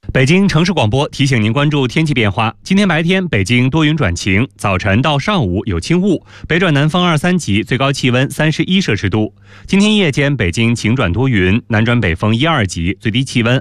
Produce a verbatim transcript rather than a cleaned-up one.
北京城市广播提醒您关注天气变化。今天白天北京多云转晴，早晨到上午有轻雾，北转南风二三级，最高气温三十一摄氏度。今天夜间北京晴转多云，南转北风一二级，最低气温